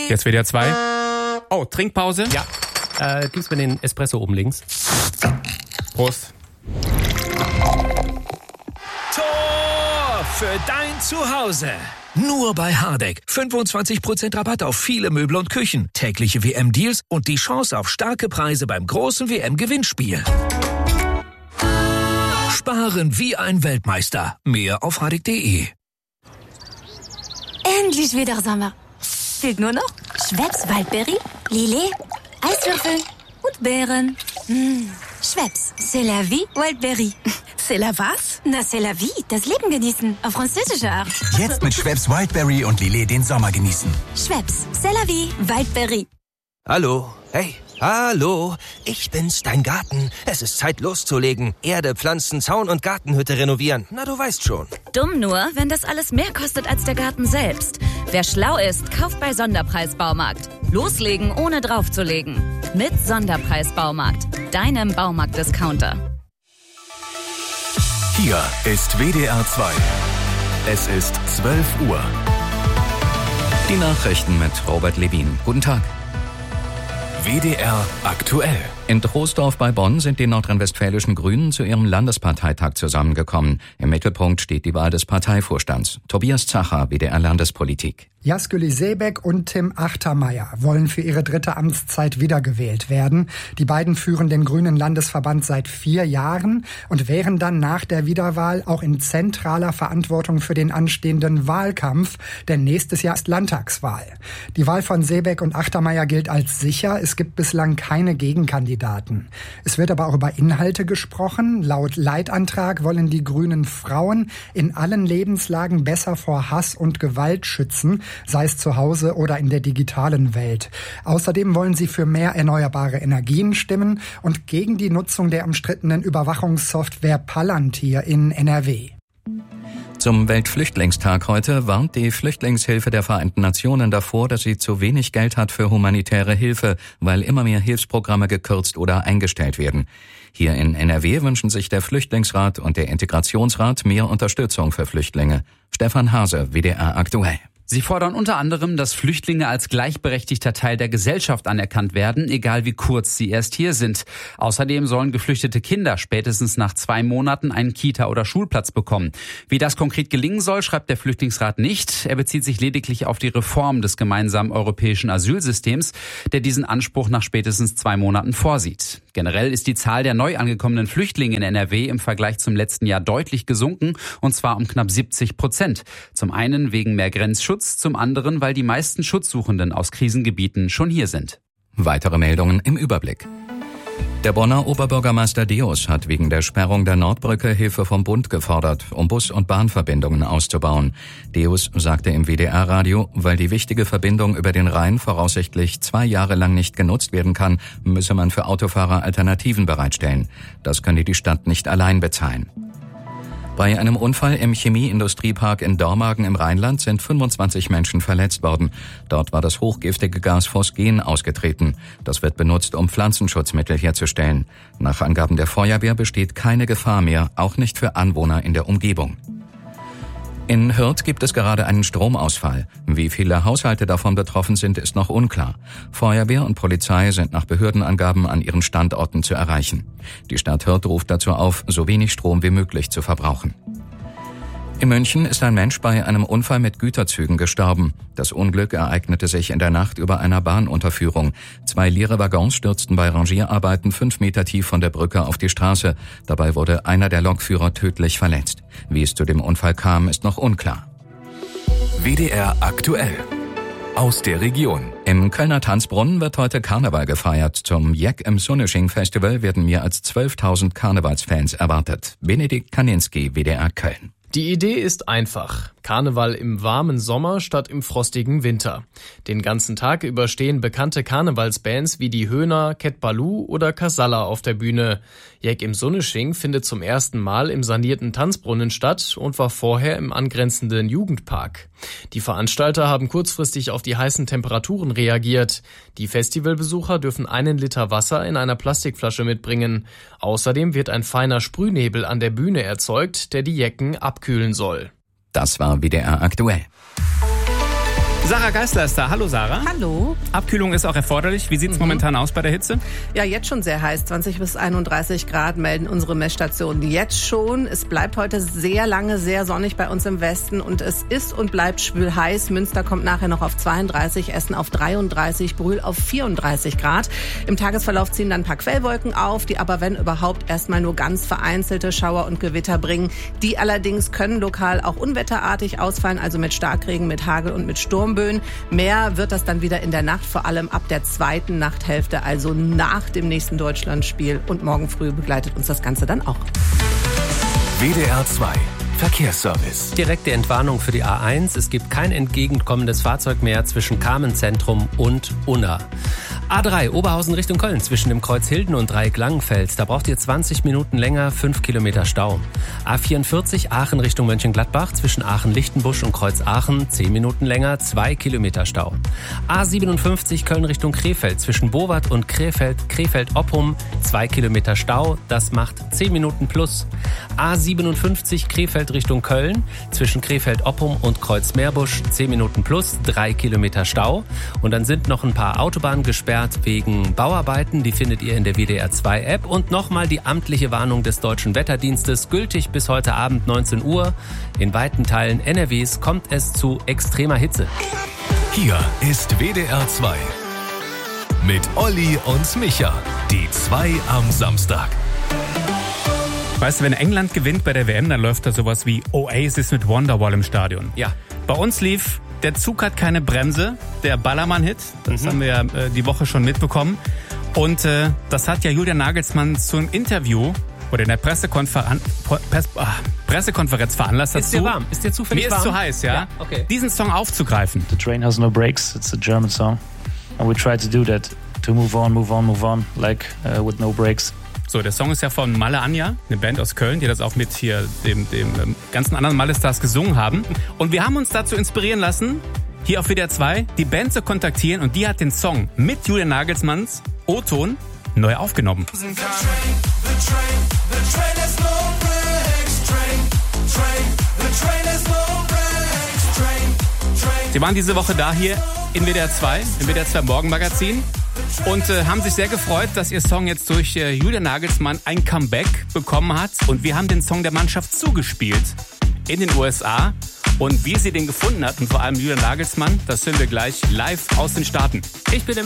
Jetzt WDR 2. Oh, Trinkpause? Ja. Gib's mir den Espresso oben links. Prost. Tor für dein Zuhause. Nur bei Hardegg. 25% Rabatt auf viele Möbel und Küchen. Tägliche WM-Deals und die Chance auf starke Preise beim großen WM-Gewinnspiel. Sparen wie ein Weltmeister. Mehr auf hardegg.de. Endlich wieder Sommer. Fehlt nur noch Schweppes Waldberry, Lillet, Eiswürfel und Beeren. Schweppes, c'est la vie, Waldberry. C'est la was? Na, c'est la vie, das Leben genießen, auf französische Art. Jetzt mit Schweppes Wildberry und Lillet den Sommer genießen. Schweppes, c'est la vie, Waldberry. Hallo, hey, hallo, ich bin's, dein Garten. Es ist Zeit loszulegen. Erde, Pflanzen, Zaun und Gartenhütte renovieren. Na, du weißt schon. Dumm nur, wenn das alles mehr kostet als der Garten selbst. Wer schlau ist, kauft bei Sonderpreis Baumarkt. Loslegen, ohne draufzulegen. Mit Sonderpreis Baumarkt, deinem Baumarkt-Discounter. Hier ist WDR 2. Es ist 12 Uhr. Die Nachrichten mit Robert Levin. Guten Tag. WDR aktuell. In Troisdorf bei Bonn sind die nordrhein-westfälischen Grünen zu ihrem Landesparteitag zusammengekommen. Im Mittelpunkt steht die Wahl des Parteivorstands. Tobias Zacher, WDR Landespolitik. Yazguli Seebek und Tim Achtermeier wollen für ihre dritte Amtszeit wiedergewählt werden. Die beiden führen den Grünen Landesverband seit 4 Jahren und wären dann nach der Wiederwahl auch in zentraler Verantwortung für den anstehenden Wahlkampf, denn nächstes Jahr ist Landtagswahl. Die Wahl von Seebek und Achtermeier gilt als sicher. Es gibt bislang keine Gegenkandidaten. Es wird aber auch über Inhalte gesprochen. Laut Leitantrag wollen die Grünen Frauen in allen Lebenslagen besser vor Hass und Gewalt schützen, sei es zu Hause oder in der digitalen Welt. Außerdem wollen sie für mehr erneuerbare Energien stimmen und gegen die Nutzung der umstrittenen Überwachungssoftware Palantir in NRW. Zum Weltflüchtlingstag heute warnt die Flüchtlingshilfe der Vereinten Nationen davor, dass sie zu wenig Geld hat für humanitäre Hilfe, weil immer mehr Hilfsprogramme gekürzt oder eingestellt werden. Hier in NRW wünschen sich der Flüchtlingsrat und der Integrationsrat mehr Unterstützung für Flüchtlinge. Stefan Hase, WDR aktuell. Sie fordern unter anderem, dass Flüchtlinge als gleichberechtigter Teil der Gesellschaft anerkannt werden, egal wie kurz sie erst hier sind. Außerdem sollen geflüchtete Kinder spätestens nach 2 Monaten einen Kita- oder Schulplatz bekommen. Wie das konkret gelingen soll, schreibt der Flüchtlingsrat nicht. Er bezieht sich lediglich auf die Reform des gemeinsamen europäischen Asylsystems, der diesen Anspruch nach spätestens 2 Monaten vorsieht. Generell ist die Zahl der neu angekommenen Flüchtlinge in NRW im Vergleich zum letzten Jahr deutlich gesunken, und zwar um knapp 70%. Zum einen wegen mehr Grenzschutz, zum anderen, weil die meisten Schutzsuchenden aus Krisengebieten schon hier sind. Weitere Meldungen im Überblick. Der Bonner Oberbürgermeister Deus hat wegen der Sperrung der Nordbrücke Hilfe vom Bund gefordert, um Bus- und Bahnverbindungen auszubauen. Deus sagte im WDR-Radio, weil die wichtige Verbindung über den Rhein voraussichtlich 2 Jahre lang nicht genutzt werden kann, müsse man für Autofahrer Alternativen bereitstellen. Das könne die Stadt nicht allein bezahlen. Bei einem Unfall im Chemieindustriepark in Dormagen im Rheinland sind 25 Menschen verletzt worden. Dort war das hochgiftige Gas Phosgen ausgetreten. Das wird benutzt, um Pflanzenschutzmittel herzustellen. Nach Angaben der Feuerwehr besteht keine Gefahr mehr, auch nicht für Anwohner in der Umgebung. In Hürth gibt es gerade einen Stromausfall. Wie viele Haushalte davon betroffen sind, ist noch unklar. Feuerwehr und Polizei sind nach Behördenangaben an ihren Standorten zu erreichen. Die Stadt Hürth ruft dazu auf, so wenig Strom wie möglich zu verbrauchen. In München ist ein Mensch bei einem Unfall mit Güterzügen gestorben. Das Unglück ereignete sich in der Nacht über einer Bahnunterführung. 2 leere Waggons stürzten bei Rangierarbeiten 5 Meter tief von der Brücke auf die Straße. Dabei wurde einer der Lokführer tödlich verletzt. Wie es zu dem Unfall kam, ist noch unklar. WDR aktuell. Aus der Region. Im Kölner Tanzbrunnen wird heute Karneval gefeiert. Zum Jeck im Sunnesching Festival werden mehr als 12.000 Karnevalsfans erwartet. Benedikt Kaninski, WDR Köln. Die Idee ist einfach. Karneval im warmen Sommer statt im frostigen Winter. Den ganzen Tag über stehen bekannte Karnevalsbands wie die Höhner, Ket Balou oder Casalla auf der Bühne. Jeck im Sunnesching findet zum ersten Mal im sanierten Tanzbrunnen statt und war vorher im angrenzenden Jugendpark. Die Veranstalter haben kurzfristig auf die heißen Temperaturen reagiert. Die Festivalbesucher dürfen 1 Liter Wasser in einer Plastikflasche mitbringen. Außerdem wird ein feiner Sprühnebel an der Bühne erzeugt, der die Jecken abkühlen soll. Das war WDR aktuell. Sarah Geisler ist da. Hallo Sarah. Hallo. Abkühlung ist auch erforderlich. Wie sieht es momentan aus bei der Hitze? Ja, jetzt schon sehr heiß. 20 bis 31 Grad melden unsere Messstationen jetzt schon. Es bleibt heute sehr lange sehr sonnig bei uns im Westen und es ist und bleibt schwül heiß. Münster kommt nachher noch auf 32, Essen auf 33, Brühl auf 34 Grad. Im Tagesverlauf ziehen dann ein paar Quellwolken auf, die aber wenn überhaupt erstmal nur ganz vereinzelte Schauer und Gewitter bringen. Die allerdings können lokal auch unwetterartig ausfallen, also mit Starkregen, mit Hagel und mit Sturmböen. Mehr wird das dann wieder in der Nacht, vor allem ab der zweiten Nachthälfte, also nach dem nächsten Deutschlandspiel. Und morgen früh begleitet uns das Ganze dann auch. WDR 2 Verkehrsservice. Direkte Entwarnung für die A1. Es gibt kein entgegenkommendes Fahrzeug mehr zwischen Kamenzentrum und Unna. A3 Oberhausen Richtung Köln zwischen dem Kreuz Hilden und Dreieck Langenfeld. Da braucht ihr 20 Minuten länger, 5 Kilometer Stau. A44 Aachen Richtung Mönchengladbach zwischen Aachen-Lichtenbusch und Kreuz Aachen 10 Minuten länger, 2 Kilometer Stau. A57 Köln Richtung Krefeld zwischen Bowart und Krefeld-Oppum 2 Kilometer Stau. Das macht 10 Minuten plus. A57 Krefeld Richtung Köln zwischen Krefeld-Oppum und Kreuz Meerbusch 10 Minuten plus, 3 Kilometer Stau. Und dann sind noch ein paar Autobahnen gesperrt wegen Bauarbeiten. Die findet ihr in der WDR 2 App. Und nochmal die amtliche Warnung des Deutschen Wetterdienstes, gültig bis heute Abend 19 Uhr. In weiten Teilen NRWs kommt es zu extremer Hitze. Hier ist WDR 2 mit Olli und Micha. Die 2 am Samstag. Weißt du, wenn England gewinnt bei der WM, dann läuft da sowas wie Oasis mit Wonderwall im Stadion. Ja. Bei uns lief Der Zug hat keine Bremse, der Ballermann-Hit. Das haben wir ja die Woche schon mitbekommen. Und das hat ja Julian Nagelsmann zum Interview oder in der Pressekonferenz veranlasst dazu. Ist dir warm? Ist dir zufällig warm? Mir ist zu heiß, ja. Okay. Diesen Song aufzugreifen. The Train Has No Brakes, it's a German song. And we try to do that, to move on, like with no brakes. So, der Song ist ja von Malle Anja, eine Band aus Köln, die das auch mit hier dem ganzen anderen Malle-Stars gesungen haben. Und wir haben uns dazu inspirieren lassen, hier auf WDR 2 die Band zu kontaktieren und die hat den Song mit Julian Nagelsmanns O-Ton neu aufgenommen. Sie waren diese Woche da hier in WDR 2, im WDR 2 Morgenmagazin. Und haben sich sehr gefreut, dass ihr Song jetzt durch Julian Nagelsmann ein Comeback bekommen hat. Und wir haben den Song der Mannschaft zugespielt in den USA. Und wie sie den gefunden hat und vor allem Julian Nagelsmann, das hören wir gleich live aus den Staaten. Ich bin der